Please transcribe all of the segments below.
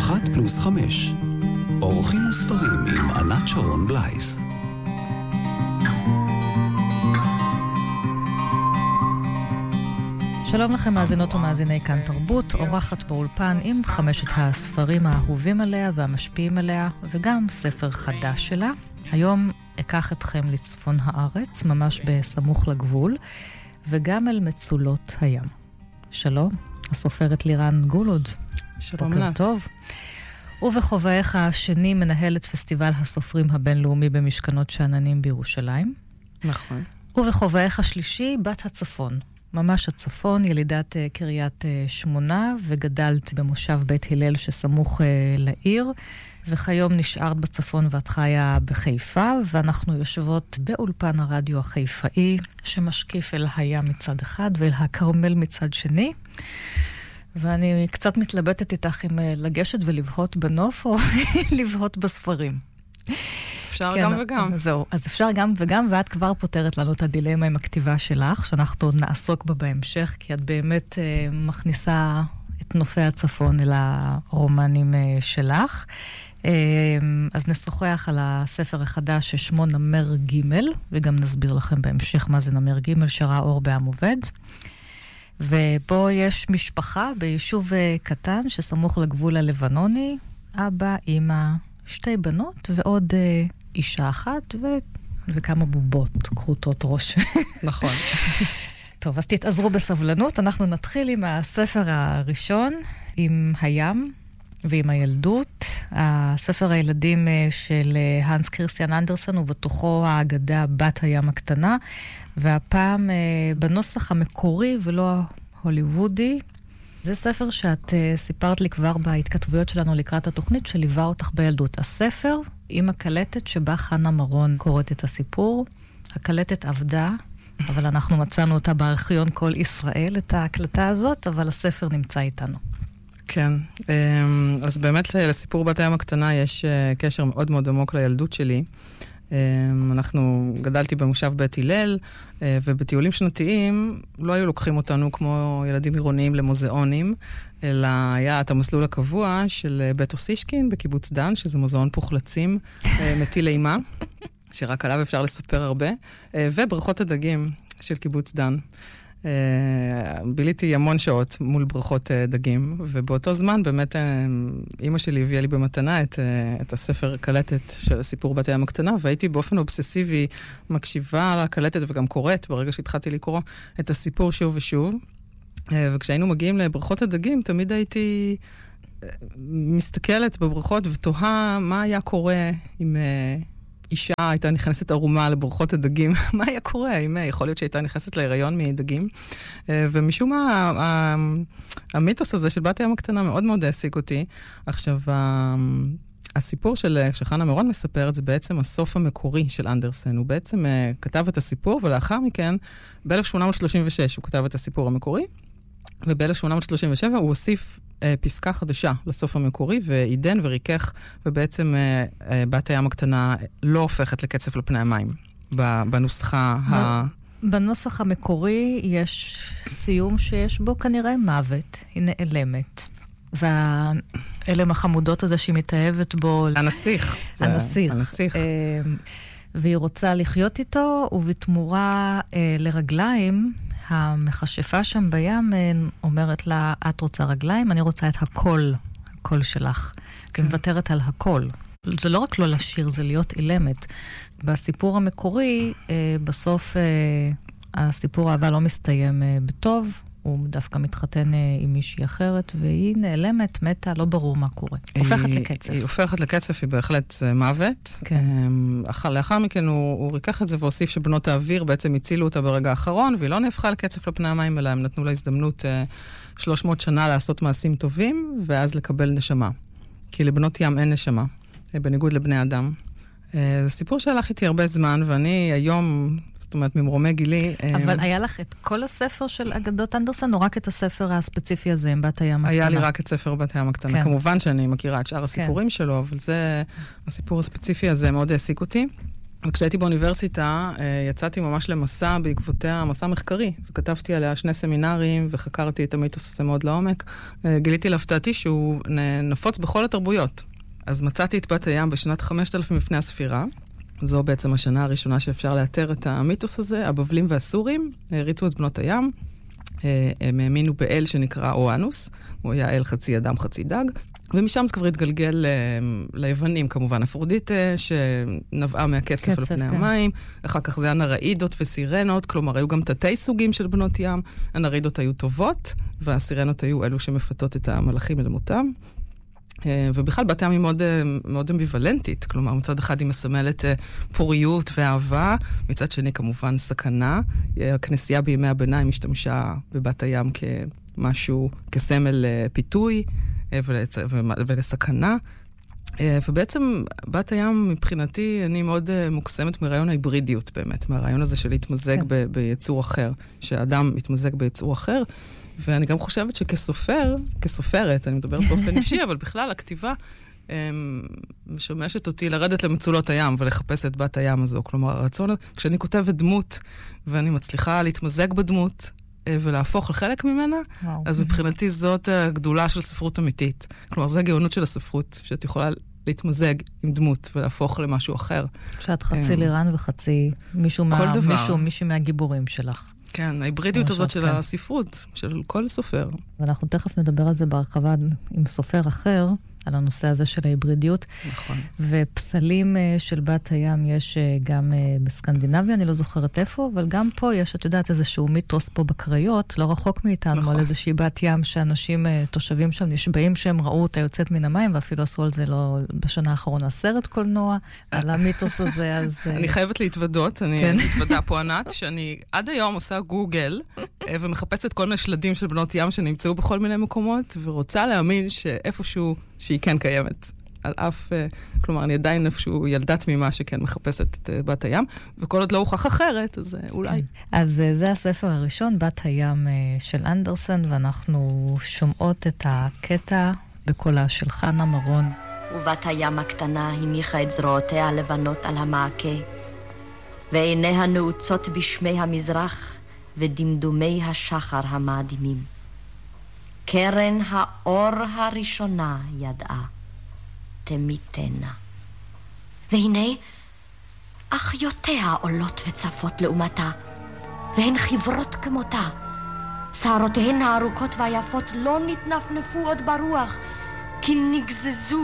1+5 אורחים וספרים עם ענת שרון בלייס. שלום לכם מאזינות ומאזיני כאן תרבות, אורחת באולפן עם 5 הספרים האהובים עליה והמשפיעים עליה, וגם ספר חדש שלה. היום אקח אתכם לצפון הארץ, ממש בסמוך לגבול, וגם אל מצולות הים. שלום, הסופרת לירן גולוד. שלום בוקר טוב. ובחובעך השני מנהלת פסטיבל הסופרים הבינלאומי במשכנות שאננים בירושלים. נכון. ובחובעך השלישי בת הצפון. ממש הצפון, ילידת קריית שמונה, וגדלת במושב בית הלל שסמוך לעיר, וכיום נשארת בצפון ואת חיה בחיפה, ואנחנו יושבות באולפן הרדיו החיפאי, שמשקיף אל הים מצד אחד ואל הכרמל מצד שני, ואני קצת מתלבטת איתך אם לגשת ולבהות בנוף או לבהות בספרים. אפשר כן, גם וגם. זהו, אז אפשר גם וגם, ואת כבר פותרת לנו את הדילמה עם הכתיבה שלך, שאנחנו עוד נעסוק בה בהמשך, כי את באמת מכניסה את נופי הצפון אל הרומנים שלך. אז נשוחח על הספר החדש ששמו נמר ג', וגם נסביר לכם בהמשך מה זה נמר ג', שראה אור בעם עובד. ובו יש משפחה ביישוב קטן שסמוך לגבול הלבנוני, אבא, אמא, 2 בנות ועוד אישה אחת וכמה בובות, קרוטות ראש. נכון. טוב, אז תתעזרו בסבלנות. אנחנו נתחיל עם הספר הראשון, עם הים ועם הילדות. הספר הילדים של הנס כריסטיאן אנדרסן, ובתוכו האגדה בת הים הקטנה, והפעם בנוסח המקורי ולא הוליוודי. זה ספר שאת סיפרת לי כבר בהתכתבויות שלנו לקראת התוכנית, שליווה אותך בילדות. הספר עם הקלטת שבה חנה מרון קוראת את הסיפור. הקלטת עבדה, אבל אנחנו מצאנו אותה בארכיון כל ישראל, את ההקלטה הזאת, אבל הספר נמצא איתנו. כן, אז באמת לסיפור בת הים הקטנה יש קשר מאוד מאוד עמוק לילדות שלי. אנחנו גדלתי במושב בית הלל, ובטיולים שנתיים לא היו לוקחים אותנו כמו ילדים עירוניים למוזיאונים, אלא היה את המסלול הקבוע של בית אוסישקין בקיבוץ דן, שזה מוזיאון פוחלצים מטיל אימה, שרק עליו אפשר לספר הרבה, וברכות הדגים של קיבוץ דן. ביליתי המון שעות מול ברכות דגים, ובאותו זמן באמת אמא שלי הביאה לי במתנה את הספר קלטת של הסיפור בת הים הקטנה, והייתי באופן אובססיבי מקשיבה על הקלטת וגם קוראת ברגע שהתחלתי לקרוא את הסיפור שוב ושוב. וכשהיינו מגיעים לברכות הדגים, תמיד הייתי מסתכלת בברכות ותוהה מה היה קורה אם אישה הייתה נכנסת ערומה לברכות הדגים, מה היה קורה? יכול להיות שהייתה נכנסת להיריון מדגים. ומשום מה, המיתוס הזה של בת הים הקטנה מאוד מאוד העסיק אותי. עכשיו, הסיפור שחנה מרון מספרת, זה בעצם הסוף המקורי של אנדרסן. הוא בעצם כתב את הסיפור, ולאחר מכן, ב-1836 הוא כתב את הסיפור המקורי, וב-1837 הוא הוסיף פסקה חדשה לסוף המקורי, ועידן וריכך, ובעצם בת הים הקטנה לא הופכת לקצף לפני המים, בנוסחה בנוסח המקורי יש סיום שיש בו כנראה מוות, היא נעלמת. והאלם החמודות הזה שהיא מתאהבת בו... הנסיך. הנסיך. והיא רוצה לחיות איתו, ובתמורה לרגליים, המכשפה שם בים אומרת לה, את רוצה רגליים, אני רוצה את הקול שלך. היא מוותרת על הכל. זה לא רק לא לשיר, זה להיות אילמת. בסיפור המקורי, בסוף הסיפור האהבה לא מסתיים בטוב, הוא דווקא מתחתן עם מישהי אחרת, והיא נעלמת, מתה, לא ברור מה קורה. הופכת לקצף. היא הופכת לקצף, היא בהחלט מוות. כן. לאחר מכן הוא ריקח את זה והוסיף שבנות האוויר בעצם הצילו אותה ברגע האחרון, והיא לא נהפכה לקצף לפני המים, אלא הם נתנו לה הזדמנות 300 שנה לעשות מעשים טובים, ואז לקבל נשמה. כי לבנות ים אין נשמה, בניגוד לבני אדם. זה סיפור שהלך איתי הרבה זמן, ואני היום... זאת אומרת, ממרומי גילי... אבל היה לך את כל הספר של אגדות אנדרסן, או רק את הספר הספציפי הזה, עם בת הים הקטנה? היה לי רק את ספר בת הים הקטנה. כן. כמובן שאני מכירה את שאר הסיפורים שלו, אבל זה, הסיפור הספציפי הזה מאוד העסיק אותי. וכשהייתי באוניברסיטה, יצאתי ממש למסע בעקבותיה, מסע מחקרי, וכתבתי עליה 2 סמינרים, וחקרתי את המיתוס הזה מאוד לעומק. גיליתי להפתעתי שהוא נפוץ בכל התרבויות. אז מצאתי את בת הים בשנת 5000 לפני הספירה. זו בעצם השנה הראשונה שאפשר לאתר את המיתוס הזה. הבבלים והסורים הריצו את בנות הים. הם האמינו באל שנקרא אואנוס. הוא היה אל חצי אדם, חצי דג. ומשם זה כבר התגלגל ליוונים, כמובן, אפרודיטה, שנבעה מהקצף על פני המים. אחר כך זה הנראידות וסירנות, כלומר, היו גם תתי סוגים של בנות ים. הנראידות היו טובות, והסירנות היו אלו שמפתות את המלאכים אל מותם. ובכלל, בת הים היא מאוד אמביוולנטית. כלומר, מצד אחד היא מסמלת פוריות ואהבה, מצד שני, כמובן, סכנה. הכנסייה בימי הביניים השתמשה בבת הים כמשהו, כסמל פיתוי. ולסכנה. ובעצם בת הים מבחינתי, אני מאוד מוקסמת מרעיון ההיברידיות באמת, מהרעיון הזה של להתמזג ביצור אחר, שהאדם מתמזג ביצור אחר, ואני גם חושבת כסופרת, אני מדברת באופן אישי, אבל בכלל הכתיבה משמשת אותי לרדת למצולות הים ולחפש את בת הים הזו. כלומר, הרצון, כשאני כותבת דמות ואני מצליחה להתמזג בדמות, ולהפוך לחלק ממנה, אז מבחינתי זאת הגדולה של ספרות אמיתית. כלומר, זה הגאונות של הספרות, שאת יכולה להתמזג עם דמות ולהפוך למשהו אחר. שאת חצי לירן וחצי מישהו מהגיבורים שלך. כן, ההיברידיות הזאת של הספרות, של כל סופר. ואנחנו תכף נדבר על זה בהרחבה עם סופר אחר, על הנושא הזה של ההיברידיות. נכון. ופסלים של בת הים יש גם בסקנדינביה, אני לא זוכרת איפה, אבל גם פה יש, את יודעת, איזשהו מיתוס פה בקריות, לא רחוק מאיתנו, נכון. על איזושהי בת ים שאנשים, תושבים שם, נשבעים שהם ראו אותה יוצאת מן המים, ואפילו עשו על זה לא בשנה האחרונה סרט קולנוע, על המיתוס הזה, אז... אני חייבת להתוודות, אני מתוודה פה ענת, שאני עד היום עושה גוגל, ומחפשת כל מיני שלדים של בנות ים שנמצאו בכל מיני מקומות, ורוצה להאמין שאיפשהו שהיא כן קיימת. על אף, כלומר, אני עדיין איפשהו ילדה תמימה שכן מחפשת את בת הים, וכל עוד לא הוכח אחרת, אז אולי. אז זה הספר הראשון, בת הים של אנדרסן, ואנחנו שומעות את הקטע בקולה של חנה מרון. ובת הים הקטנה הניחה את זרועותיה הלבנות על המעקה, ועיניה נעוצות בשמי המזרח ודמדומי השחר המאדימים. קרן האור הראשונה ידעה, תמיתנה. והנה, אחיותיה עולות וצפות לעומתה, והן חברות כמותה. שערותיהן הארוכות והיפות לא נתנפנפו עוד ברוח, כי נגזזו.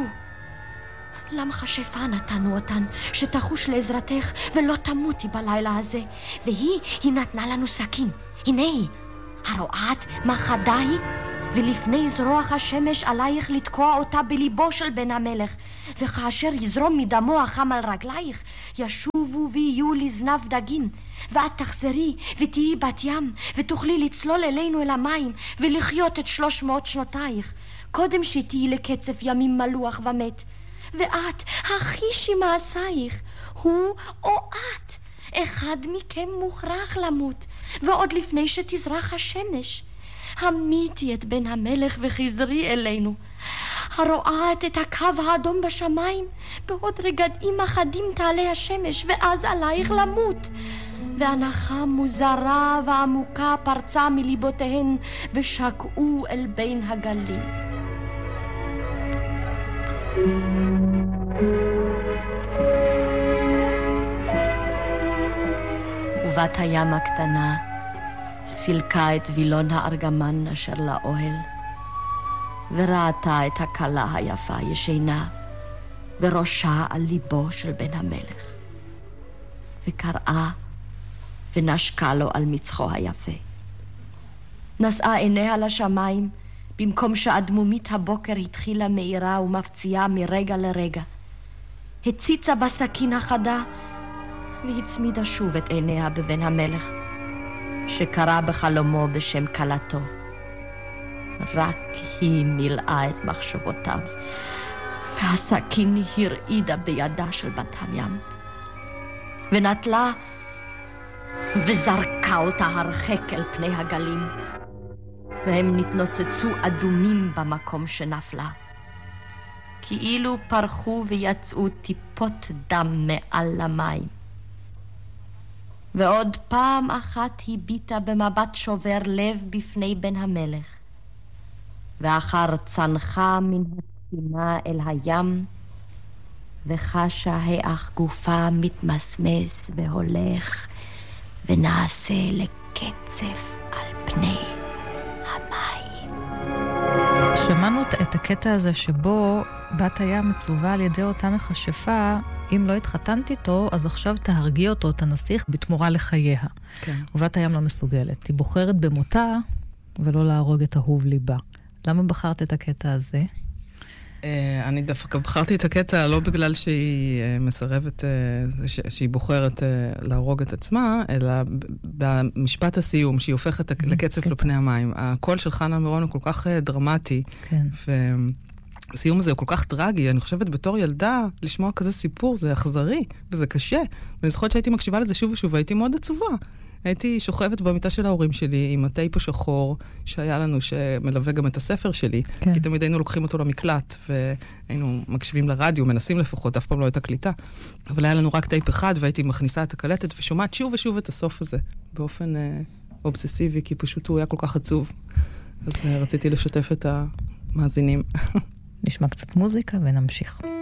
למכשפה נתנו אותן, שתחוש לעזרתך ולא תמותי בלילה הזה. והיא נתנה לנו סכין. הנה היא, הרואת מה חדה היא, ולפני זרוח השמש עלייך לתקוע אותה בליבו של בן המלך, וכאשר יזרום מדמו החם על רגלייך, ישובו ויהיו לזנב דגים, ואת תחזרי ותהיי בת ים, ותוכלי לצלול אלינו אל המים, ולחיות את 300 שנותייך, קודם שתהיי לקצף ימים מלוח ומת. ואת, החישי מעשייך, הוא או את, אחד מכם מוכרח למות, ועוד לפני שתזרח השמש. המיתי את בן המלך וחזרי אלינו. הרועעת את הקו האדום בשמיים, בעוד רגעים אחדים תעלה השמש, ואז עלייך למות. והנחה מוזרה ועמוקה פרצה מליבותיהן, ושקעו אל בין הגלים. ובת הים הקטנה סילקה את וילון הארגמן אשר לאוהל, וראתה את הכלה היפה ישנה, וראשה על ליבו של בן המלך, וקראה ונשקה לו על מצחו היפה. נשאה עיניה לשמיים, במקום שהדמומית הבוקר התחילה מאירה ומפציעה מרגע לרגע. הציצה בסכין החדה, והצמידה שוב את עיניה בבן המלך, שקרא בחלומו בשם קלתו. רק היא מילאה את מחשבותיו, והסכין הרעידה בידה של בת הים, ונטלה וזרקה אותה הרחק אל פני הגלים, והם נתנוצצו אדומים במקום שנפלה, כאילו פרחו ויצאו טיפות דם מעל המים. ועוד פעם אחת הביטה במבט שובר לב בפני בן המלך, ואחר צנחה מן הספינה אל הים, וחשה האח גופה מתמסמס והולך, ונעשה לקצף על פני המים. שמענו את הקטע הזה שבו בת הים מצווה על ידי אותה מכשפה, אם לא התחתנת איתו, אז עכשיו תהרגי אותו, את הנסיך, בתמורה לחייה. כן. ובת הים לא מסוגלת. היא בוחרת במותה, ולא להרוג את אהוב ליבה. למה בחרת את הקטע הזה? אני דווקא בחרתי את הקטע לא בגלל שהיא מסרבת, שהיא בוחרת להרוג את עצמה, אלא במשפט הסיום, שהיא הופכת לקצף לפני המים. הקול של חנה מירון הוא כל כך דרמטי, והסיום הזה הוא כל כך טרגי. אני חושבת בתור ילדה, לשמוע כזה סיפור, זה אכזרי, וזה קשה. ואני זוכרת שהייתי מקשיבה לזה שוב ושוב, והייתי מאוד עצובה. הייתי שוכבת במיטה של ההורים שלי עם הטייפ השחור שהיה לנו, שמלווה גם את הספר שלי. כן. כי תמיד היינו לוקחים אותו למקלט, והיינו מקשיבים לרדיו, מנסים לפחות, אף פעם לא הייתה קליטה. אבל היה לנו רק טייפ אחד, והייתי מכניסה את הקלטת, ושומעת שוב ושוב את הסוף הזה, באופן אובססיבי, כי פשוט הוא היה כל כך עצוב. אז רציתי לשתף את המאזינים. נשמע קצת מוזיקה ונמשיך.